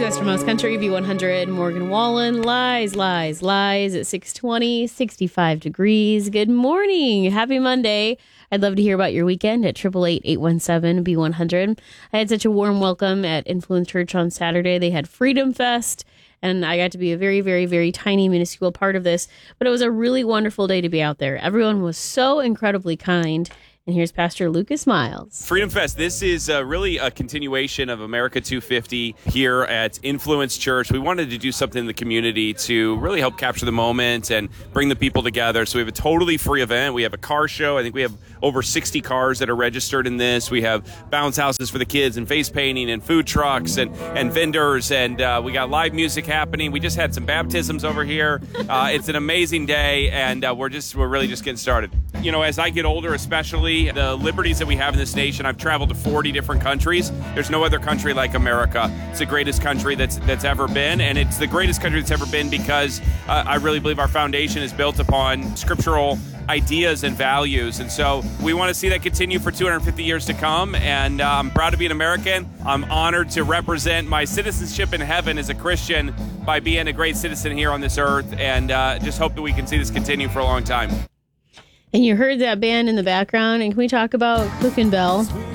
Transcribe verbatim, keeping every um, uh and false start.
Lies, Westernmost Country, V one hundred, Morgan Wallen. Lies, lies, lies at six twenty, sixty-five degrees. Good morning. Happy Monday. I'd love to hear about your weekend at eight eight eight, eight one seven, V one hundred. I had such a warm welcome at Influence Church on Saturday. They had Freedom Fest, and I got to be a very, very, very tiny, minuscule part of this. But it was a really wonderful day to be out there. Everyone was so incredibly kind. And here's Pastor Lucas Miles. Freedom Fest, this is uh, really a continuation of America two fifty here at Influence Church. We wanted to do something in the community to really help capture the moment and bring the people together. So we have a totally free event. We have a car show. I think we have over sixty cars that are registered in this. We have bounce houses for the kids and face painting and food trucks and, and vendors. And uh, we got live music happening. We just had some baptisms over here. Uh, it's an amazing day, and uh, we're just we're really just getting started. You know, as I get older, especially, the liberties that we have in this nation, I've traveled to forty different countries. There's no other country like America. It's the greatest country that's that's ever been, and it's the greatest country that's ever been because uh, I really believe our foundation is built upon scriptural ideas and values. And so we want to see that continue for two hundred fifty years to come, and uh, I'm proud to be an American. I'm honored to represent my citizenship in heaven as a Christian by being a great citizen here on this earth, and uh, just hope that we can see this continue for a long time. And you heard that band in the background, and can we talk about Cook and Bell?